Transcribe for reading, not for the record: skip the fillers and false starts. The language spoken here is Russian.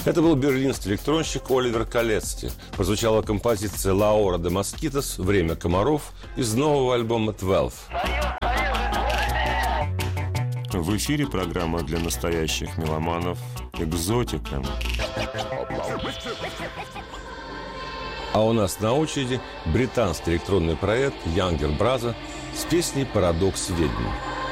Это был берлинский электронщик Оливер Калецти. Прозвучала композиция «La Hora de Mosquitos» «Время комаров» из нового альбома «12». В эфире программа для настоящих меломанов «Экзотика». А у нас на очереди британский электронный проект Younger Brother с песней «Парадокс ведьмы».